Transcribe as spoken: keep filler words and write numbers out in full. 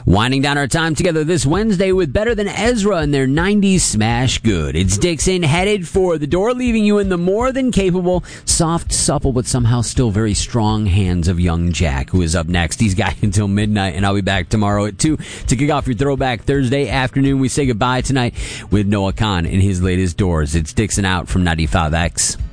Winding down our time together this Wednesday with Better Than Ezra and their nineties smash good. It's Dixon headed for the door, leaving you in the more than capable, soft, supple, but somehow still very strong hands of young Jack, who is up next. He's got until midnight, and I'll be back tomorrow at two to kick off your Throwback Thursday afternoon. We say goodbye tonight with Noah Khan and his latest Doors. It's Dixon out from ninety-five X.